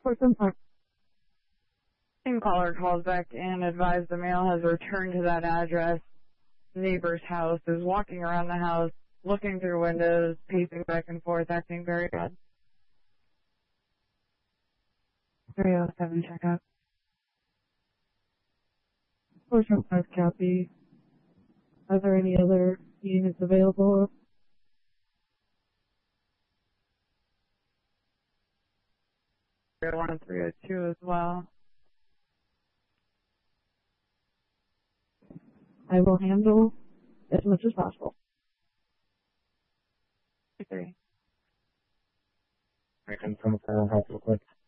For some time. And caller calls back and advised the male has returned to that address. Neighbor's house, is walking around the house, looking through windows, pacing back and forth, acting very odd. 307 checkup. 475 copy. Are there any other units available? One and 302 as well. I will handle as much as possible. 3. I can come for help real quick.